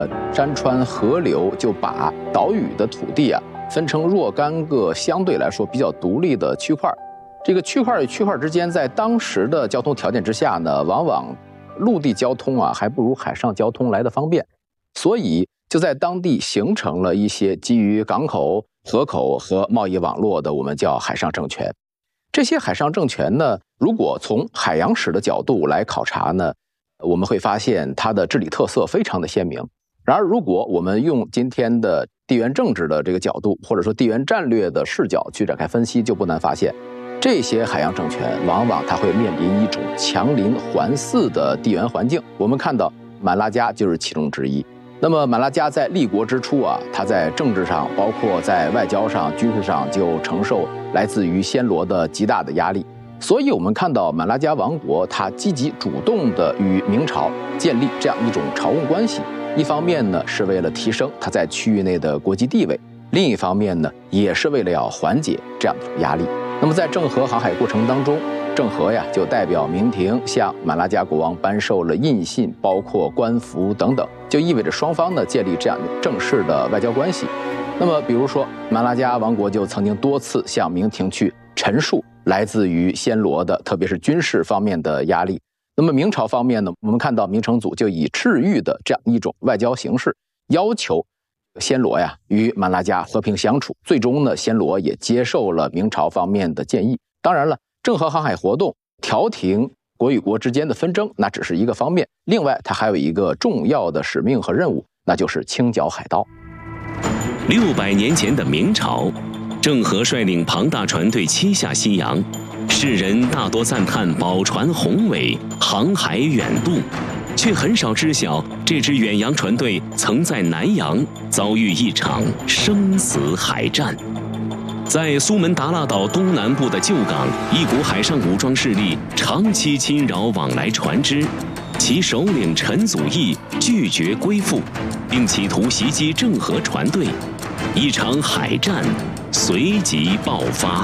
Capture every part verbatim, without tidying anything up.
呃，山川河流就把岛屿的土地啊分成若干个相对来说比较独立的区块。这个区块与区块之间，在当时的交通条件之下呢，往往陆地交通啊还不如海上交通来得方便，所以就在当地形成了一些基于港口、河口和贸易网络的我们叫海上政权。这些海上政权呢，如果从海洋史的角度来考察呢，我们会发现它的治理特色非常的鲜明。然而，如果我们用今天的地缘政治的这个角度，或者说地缘战略的视角去展开分析，就不难发现，这些海洋政权往往它会面临一种强邻环伺的地缘环境。我们看到满拉加就是其中之一。那么满拉加在立国之初啊，它在政治上，包括在外交上、军事上，就承受来自于暹罗的极大的压力。所以我们看到满拉加王国，它积极主动地与明朝建立这样一种朝贡关系。一方面呢，是为了提升它在区域内的国际地位；另一方面呢，也是为了要缓解这样的压力。那么在郑和航海过程当中，郑和呀就代表明廷向满拉加国王颁授了印信，包括官服等等，就意味着双方呢建立这样正式的外交关系。那么比如说满拉加王国就曾经多次向明廷去陈述来自于暹罗的特别是军事方面的压力。那么明朝方面呢，我们看到明成祖就以敕谕的这样一种外交形式要求暹罗呀与满拉加和平相处，最终呢暹罗也接受了明朝方面的建议。当然了，郑和航海活动调停国与国之间的纷争，那只是一个方面，另外它还有一个重要的使命和任务，那就是清剿海盗。 六百年前的明朝，郑和率领庞大船队七下西洋，世人大多赞叹宝船宏伟，航海远渡，却很少知晓这支远洋船队曾在南洋遭遇一场生死海战。在苏门答腊岛东南部的旧港，一股海上武装势力长期侵扰往来船只，其首领陈祖义拒绝归附，并企图袭击郑和船队，一场海战随即爆发。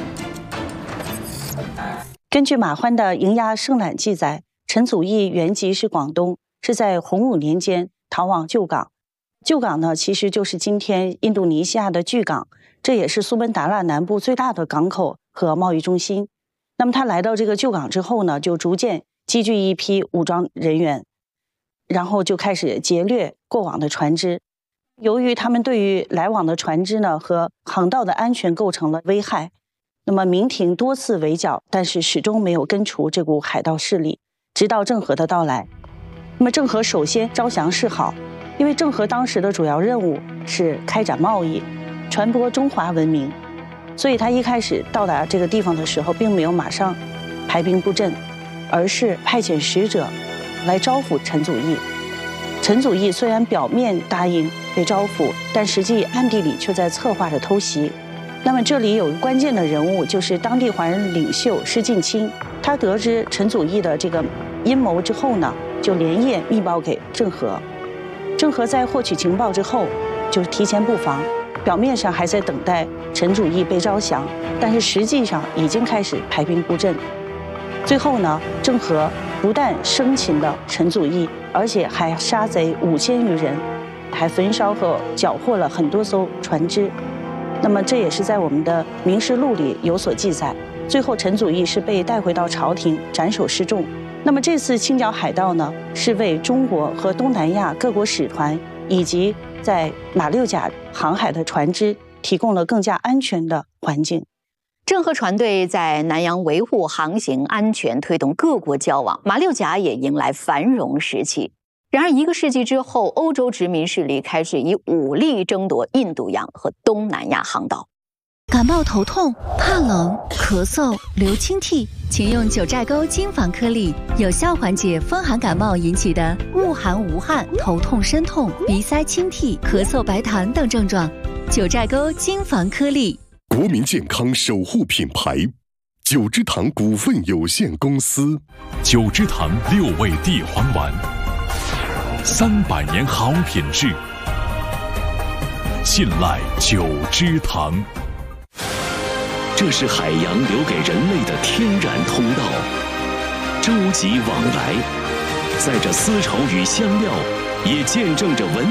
根据马欢的《营牙胜览》记载，陈祖义原籍是广东，是在洪武年间逃往旧港。旧港呢，其实就是今天印度尼西亚的巨港，这也是苏门答腊南部最大的港口和贸易中心。那么他来到这个旧港之后呢，就逐渐积聚一批武装人员，然后就开始劫掠过往的船只。由于他们对于来往的船只呢和航道的安全构成了危害，那么明廷多次围剿，但是始终没有根除这股海盗势力，直到郑和的到来。那么郑和首先招降示好，因为郑和当时的主要任务是开展贸易，传播中华文明，所以他一开始到达这个地方的时候，并没有马上排兵布阵，而是派遣使者来招抚陈祖义。陈祖义虽然表面答应被招抚，但实际暗地里却在策划着偷袭。那么这里有一个关键的人物，就是当地华人领袖施近卿。他得知陈祖义的这个阴谋之后呢，就连夜密报给郑和。郑和在获取情报之后，就提前布防，表面上还在等待陈祖义被招降，但是实际上已经开始排兵布阵。最后呢，郑和不但生擒了陈祖义，而且还杀贼五千余人，还焚烧和缴获了很多艘船只。那么这也是在我们的《明实录》里有所记载。最后陈祖义是被带回到朝廷斩首示众。那么这次清剿海盗呢，是为中国和东南亚各国使团以及在马六甲航海的船只提供了更加安全的环境。 郑和船队在南洋维护航行安全，推动各国交往，马六甲也迎来繁荣时期。然而一个世纪之后，欧洲殖民势力开始以武力争夺印度洋和东南亚航道。 感冒头痛、怕冷、咳嗽、流清涕，请用九寨沟金防颗粒，有效缓解风寒感冒引起的恶寒无汗、头痛身痛、鼻塞清涕、咳嗽白痰等症状。九寨沟金防颗粒， 国民健康守护品牌九芝堂股份有限公司。 九芝堂六味地黄丸，三百年好品质，信赖九芝堂。 这是海洋留给人类的天然通道，舟楫往来，在这丝绸与香料也见证着文